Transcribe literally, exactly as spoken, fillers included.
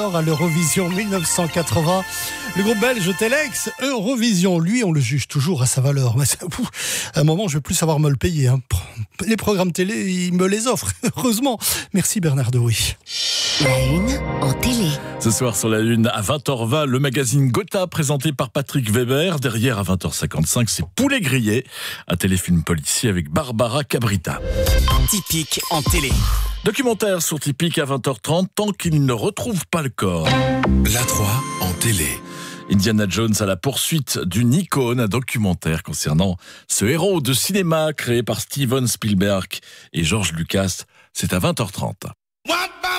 À l'Eurovision mille neuf cent quatre-vingts, le groupe belge Telex, Eurovision, lui on le juge toujours à sa valeur. Mais à un moment je vais plus savoir me le payer, hein. Les programmes télé ils me les offrent, heureusement. Merci Bernard Derouy. La une en télé. Ce soir sur la une, à vingt heures vingt, le magazine Gotha présenté par Patrick Weber. Derrière, à vingt heures cinquante-cinq, c'est Poulet grillé, un téléfilm policier avec Barbara Cabrita. Typique en télé. Documentaire sur Typique à vingt heures trente, tant qu'il ne retrouve pas le corps. La trois en télé. Indiana Jones à la poursuite d'une icône, un documentaire concernant ce héros de cinéma créé par Steven Spielberg et George Lucas. C'est à vingt heures trente.